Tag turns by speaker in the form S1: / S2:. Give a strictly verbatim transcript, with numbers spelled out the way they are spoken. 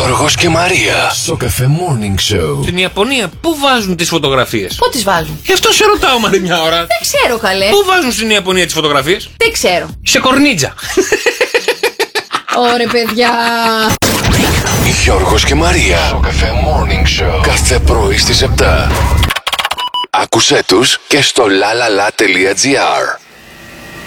S1: Γιώργος και Μαρία. Σοκαφέ Morning Show.
S2: Στην Ιαπωνία πού βάζουν τις φωτογραφίες?
S3: Πού τις βάζουν?
S2: Γι' αυτό σε ρωτάω, Μαρία, μια ώρα.
S3: Δεν ξέρω, καλέ.
S2: Πού βάζουν στην Ιαπωνία τις φωτογραφίες?
S3: Δεν ξέρω.
S2: Σε κορνίτσα.
S3: Ωρε, παιδιά.
S1: Γιώργος και Μαρία. Σοκαφέ Morning Show. Κάθε πρωί στις επτά. Άκουσέ τους και στο lalala.gr.